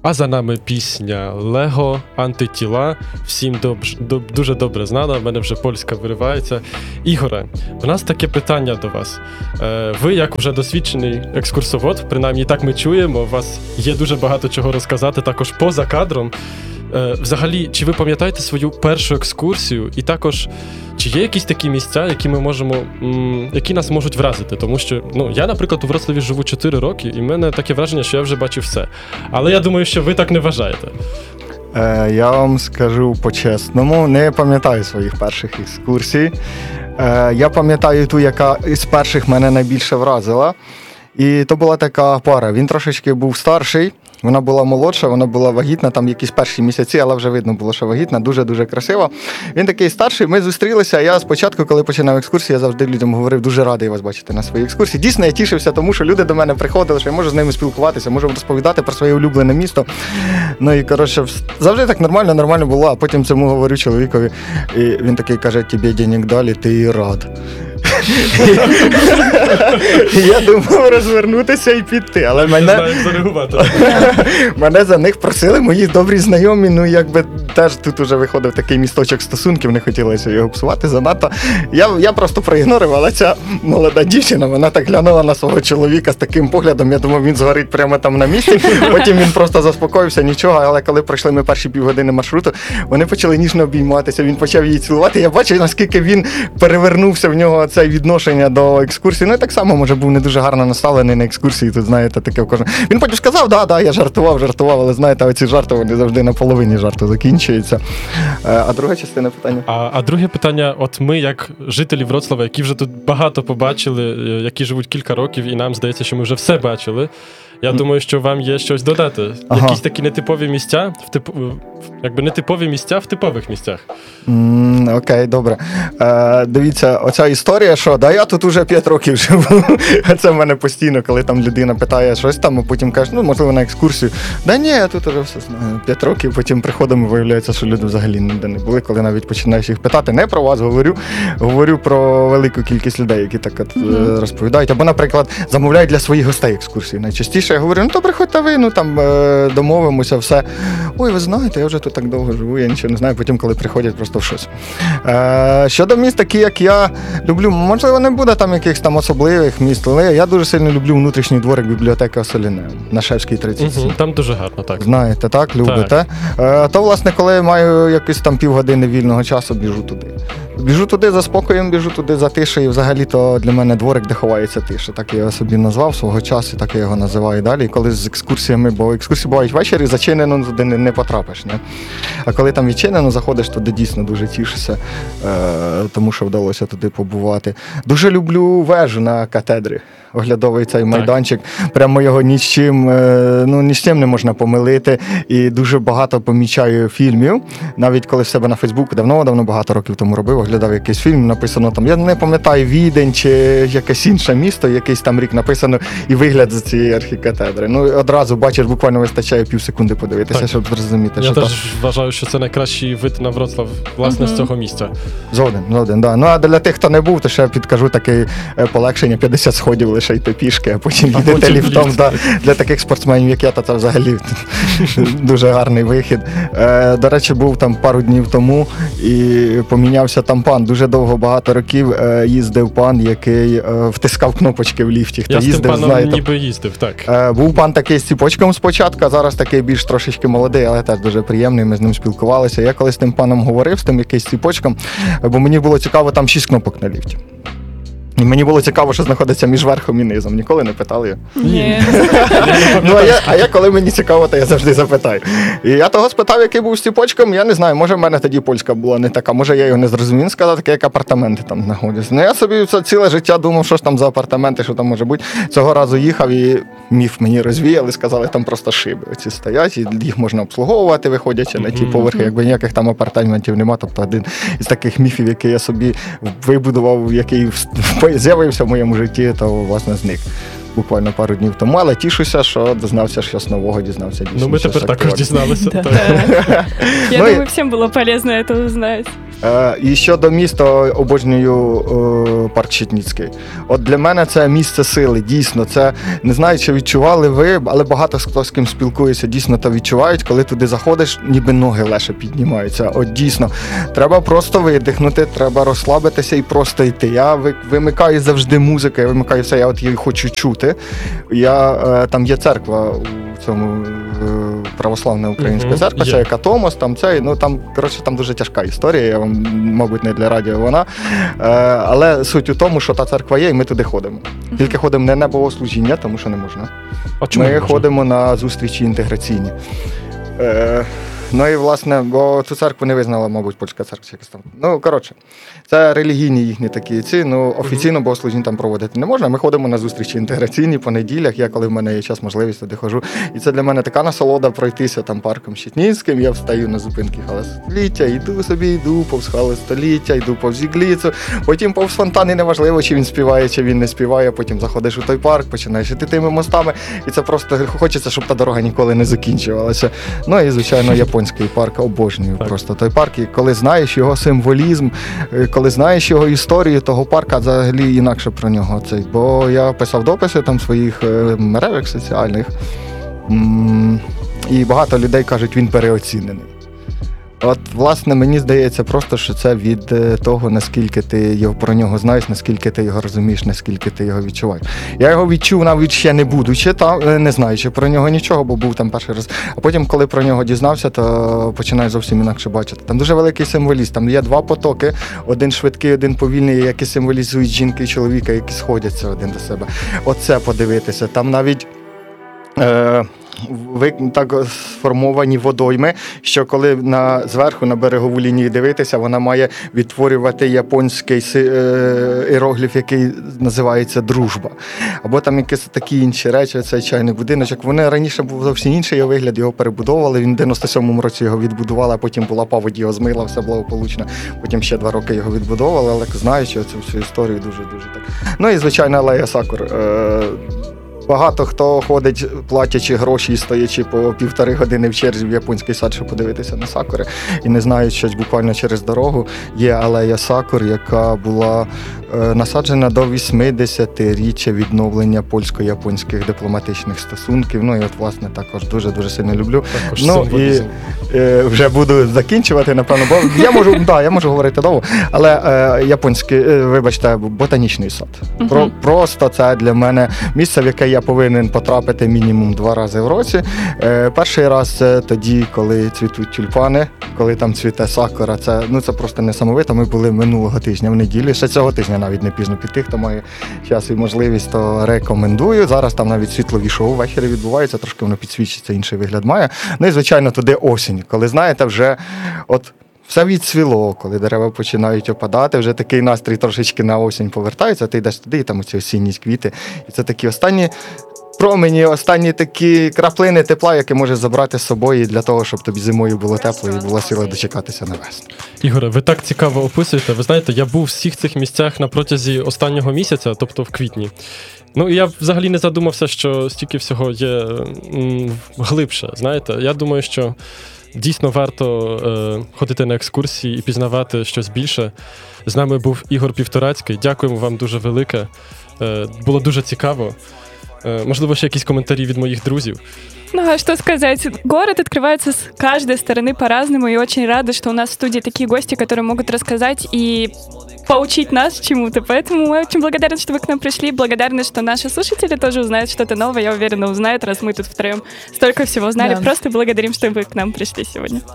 А за нами пісня «Лего», «Антитіла». Всім дуже добре знана, в мене вже польська виривається. Ігоре, у нас таке питання до вас. Ви, як вже досвідчений екскурсовод, принаймні так ми чуємо, у вас є дуже багато чого розказати також поза кадром. Взагалі, чи ви пам'ятаєте свою першу екскурсію? І також, чи є якісь такі місця, які нас можуть вразити? Тому що, я, наприклад, у Вроцлаві живу 4 роки, і в мене таке враження, що я вже бачив все. Але я думаю, що ви так не вважаєте. Я вам скажу по-чесному, не пам'ятаю своїх перших екскурсій. Я пам'ятаю ту, яка із перших мене найбільше вразила. І то була така пара. Він трошечки був старший, вона була молодша, вона була вагітна, там якісь перші місяці, але вже видно було, що вагітна, дуже-дуже красива. Він такий старший, ми зустрілися, я спочатку, коли починав екскурсію, я завжди людям говорив, дуже радий вас бачити на своїй екскурсії. Дійсно, я тішився тому, що люди до мене приходили, що я можу з ними спілкуватися, можу розповідати про своє улюблене місто. Ну і, коротше, завжди так нормально було, а потім цьому говорю чоловікові, і він такий каже, тобі денег дали, ти і рад. Я думав розвернутися і піти, але мене за них просили мої добрі знайомі, теж тут уже виходив такий місточок стосунків, не хотілося його псувати занадто. Я просто проігнорив, але ця молода дівчина, вона так глянула на свого чоловіка з таким поглядом, я думав, він згорить прямо там на місці, потім він просто заспокоївся, нічого, але коли пройшли ми перші півгодини маршруту, вони почали ніжно обійматися, він почав її цілувати, я бачив, наскільки він перевернувся в нього це відношення до екскурсії. І так само, може, був не дуже гарно наставлений на екскурсії, тут, знаєте, таке в кожному. Він потім сказав, я жартував, але, знаєте, оці жарти, вони завжди на половині жарту закінчуються. А друга частина питання? А друге питання, от ми, як жителі Вроцлава, які вже тут багато побачили, які живуть кілька років, і нам здається, що ми вже все бачили, я думаю, що вам є щось додати. Якісь такі нетипові місця, нетипові місця в типових місцях. Окей, добре. Дивіться, оця історія, що я тут уже 5 років живу. Це в мене постійно, коли там людина питає щось там, а потім каже, можливо, на екскурсію. Ні, я тут уже все знаю. 5 років, потім приходимо, виявляється, що люди взагалі ніде не були, коли навіть починаєш їх питати. Не про вас говорю про велику кількість людей, які так розповідають. Або, наприклад, замовляють для своїх гостей екскурсії. Найчастіше я говорю, то приходьте ви, домовимося, все. Ой, ви знаєте, я вже тут так довго живу, я нічого не знаю, потім, коли приходять, просто в щось. Щодо міст, такі, як я люблю, можливо, не буде там якихось там особливих міст, але я дуже сильно люблю внутрішній дворик бібліотеки Осоліне на Шевській 37. Там дуже гарно, так. Знаєте, так, любите. Так. То, власне, коли я маю якісь там півгодини вільного часу, біжу туди. Біжу туди за спокоєм, біжу туди за тишею. Взагалі-то для мене дворик, де ховається тиша. Так я його собі назвав свого часу, так я його називаю далі. І коли з екскурсіями, бо екскурсії бувають ввечері, зачинено туди не потрапиш. Не? А коли там відчинено, заходиш, туди дійсно дуже тішишся, тому що вдалося туди побувати. Дуже люблю вежу на катедрі. Оглядовий цей майданчик. Прямо його ні з чим не можна помилити. І дуже багато помічаю фільмів. Навіть коли в себе на Фейсбуку давно багато років тому робив, оглядав якийсь фільм, написано там, я не пам'ятаю, Відень чи якесь інше місто, якийсь там рік написано, і вигляд з цієї архікатедри. Одразу бачиш, буквально вистачає півсекунди подивитися, щоб зрозуміти. Я теж вважаю, що це найкращий вид на Вроцлав, власне, з цього місця. Згоден, да. А для тих, хто не був, то ще підкажу таке полегшення, 50 сходів лише йти пішки, а потім йдете ліфтом. Да. Для таких спортсменів, як я, то це взагалі дуже гарний вихід. До речі, був там пару днів тому і помінявся там пан. Дуже довго, багато років їздив пан, який втискав кнопочки в ліфті. Хто я їздив, з тим паном знаєте, ніби їздив, так. Був пан такий з ціпочком спочатку, а зараз такий більш трошечки молодий, але теж дуже приємний, ми з ним спілкувалися. Я колись з тим паном говорив, з тим якийсь ціпочком, бо мені було цікаво, там 6 кнопок на ліфті. І мені було цікаво, що знаходиться між верхом і низом. Ніколи не питали його? Ні. А я, коли мені цікаво, то я завжди запитаю. І я того спитав, який був з ціпочком, я не знаю, може в мене тоді польська була не така, може я його не зрозумів. Він сказав, таке, як апартаменти там знаходяться. Я собі ціле життя думав, що ж там за апартаменти, що там може бути. Цього разу їхав і міф мені розвіяли, сказали, там просто шиби оці стоять, і їх можна обслуговувати, виходячи на ті поверхи, якби ніяких там апартаментів нема. Тобто один із таких міфів, який я собі вибудував, який з'явився в моєму житті, то, власне, зник. Буквально пару днів тому, але тішуся, що дізнався щось нового, дізнався дійсно. Ну, ми тепер також дізналися. Я думаю, всім було полезно це узнати. І щодо міста, обожнюю парк Щитницький. От для мене це місце сили, дійсно. Це, не знаю, чи відчували ви, але багато хто з ким спілкується, дійсно то відчувають, коли туди заходиш, ніби ноги легше піднімаються. От дійсно, треба просто видихнути, треба розслабитися і просто йти. Я вимикаю завжди музику, я вимикаю все, я от її хочу чути. Там є церква у цьому православна українська церква, це як Атомос, там цей, там дуже тяжка історія, я вам, мабуть, не для радіо вона. Але суть у тому, що та церква є, і ми туди ходимо. Тільки ходимо не на богослужіння, тому що не можна. А чому ми не можна? ходимо на зустрічі інтеграційні. Ну і, власне, бо цю церкву не визнала, мабуть, польська церква. Якась там. Це релігійні їхні такі офіційно богослужіння там проводити не можна. Ми ходимо на зустрічі інтеграційні по неділях, коли в мене є час, можливість, туди ходжу. І це для мене така насолода пройтися там парком Щитницьким. Я встаю на зупинки Хала Століття, йду повз Хали Століття, йду повз Ігліцу, потім повз фонтан, і неважливо, чи він співає, чи він не співає, потім заходиш у той парк, починаєш іти тими мостами, і це просто хочеться, щоб та дорога ніколи не закінчувалася. Ну і, звичайно, японський парк, обожнюю просто той парк. І коли знаєш його символізм, коли знаєш його історію того парка, взагалі інакше про нього цей. Бо я писав дописи там в своїх мережах соціальних, і багато людей кажуть, він переоцінений. От, власне, мені здається просто, що це від того, наскільки ти про нього знаєш, наскільки ти його розумієш, наскільки ти його відчуваєш. Я його відчув навіть ще не будучи, не знаючи про нього нічого, бо був там перший раз. А потім, коли про нього дізнався, то починаєш зовсім інакше бачити. Там дуже великий символізм, там є два потоки, один швидкий, один повільний, які символізують жінки і чоловіка, які сходяться один до себе. Оце подивитися. Там навіть так сформовані водойми, що коли зверху на берегову лінію дивитися, вона має відтворювати японський іерогліф, який називається «Дружба». Або там якісь такі інші речі, цей чайний будиночок. Вони раніше був зовсім інший його вигляд, його перебудовували, він в 97-му році його відбудували, а потім була паводь, його змила, все благополучно. Потім ще 2 роки його відбудовували, але знаючи цю всю історію дуже-дуже так. Ну і, звичайно, алея Сакур. Багато хто ходить, платячи гроші і стоячи по 1,5 години в черзі в японський сад, щоб подивитися на сакури. І не знають, що буквально через дорогу є алея Сакур, яка була насаджена до 80-річчя відновлення польсько-японських дипломатичних стосунків. Ну і от, власне, також дуже-дуже сильно люблю. Також символізм. Вже буду закінчувати, напевно, бо я можу говорити довго, але ботанічний сад. Просто це для мене місце, в яке я повинен потрапити мінімум 2 рази в році. Перший раз це тоді, коли цвітуть тюльпани, коли там цвіте сакура. Це просто несамовито. Ми були минулого тижня в неділю. Ще цього тижня навіть не пізно піти, хто має час і можливість, то рекомендую. Зараз там навіть світлові шоу ввечері відбуваються, трошки воно підсвічиться, інший вигляд має. Ну і, звичайно, туди осінь, коли, знаєте, вже все відцвіло, коли дерева починають опадати, вже такий настрій трошечки на осінь повертається, ти йдеш туди, і там оці осінні квіти. І це такі останні промені, останні такі краплини тепла, які можеш забрати з собою для того, щоб тобі зимою було тепло і була сила дочекатися на весну. Ігоре, ви так цікаво описуєте. Ви знаєте, я був у всіх цих місцях на протязі останнього місяця, тобто в квітні. Ну, і я взагалі не задумався, що стільки всього є глибше, знаєте. Я думаю, що дійсно варто ходити на екскурсії і пізнавати щось більше. З нами був Ігор Півторацький. Дякуємо вам дуже велике. Було дуже цікаво. Можливо, ще якісь коментарі від моїх друзів. Ну, а что сказать? Город открывается с каждой стороны по-разному, и очень рада, что у нас в студии такие гости, которые могут рассказать и поучить нас чему-то. Поэтому мы очень благодарны, что вы к нам пришли, благодарны, что наши слушатели тоже узнают что-то новое, я уверена, узнают, раз мы тут втроем столько всего знали. Да. Просто благодарим, что вы к нам пришли сегодня.